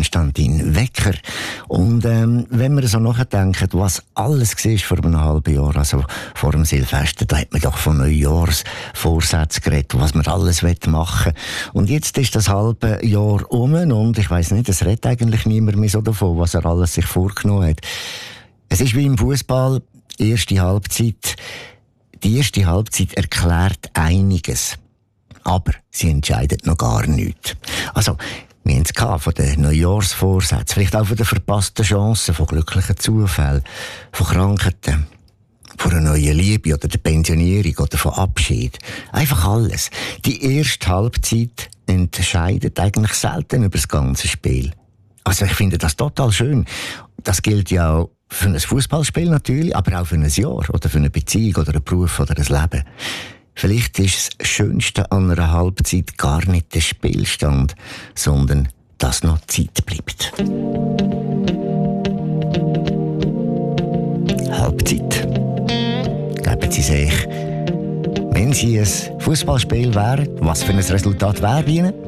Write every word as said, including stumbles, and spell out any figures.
Konstantin Wecker. Und ähm, wenn wir so nachdenken, was alles war vor einem halben Jahr, also vor dem Silvester, da hat man doch von Neujahrsvorsätzen geredet, was man alles machen will. Und jetzt ist das halbe Jahr um und ich weiss nicht, es redet eigentlich niemand mehr so davon, was er alles sich vorgenommen hat. Es ist wie im Fußball, erste Halbzeit. Die erste Halbzeit erklärt einiges. Aber sie entscheidet noch gar nichts. Also, wir haben es von den Neujahrsvorsätzen, vielleicht auch von den verpassten Chancen, von glücklichen Zufällen, von Krankheiten, von einer neuen Liebe oder der Pensionierung oder von Abschied. Einfach alles. Die erste Halbzeit entscheidet eigentlich selten über das ganze Spiel. Also ich finde das total schön. Das gilt ja auch für ein Fußballspiel natürlich, aber auch für ein Jahr oder für eine Beziehung oder einen Beruf oder ein Leben. Vielleicht ist das Schönste an einer Halbzeit gar nicht der Spielstand, sondern dass noch Zeit bleibt. Halbzeit. Geben Sie sich, wenn Sie ein Fußballspiel wären, was für ein Resultat wäre Ihnen?